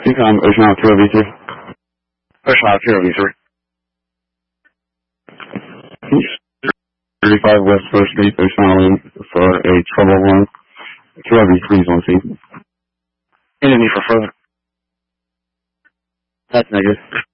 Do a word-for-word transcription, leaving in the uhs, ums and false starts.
Um, Ocean Isle two oh three. Ocean Isle two oh three. thirty-five West First Street, Ocean Isle, for a trouble run. two oh three is on scene. Any need for further? That's negative.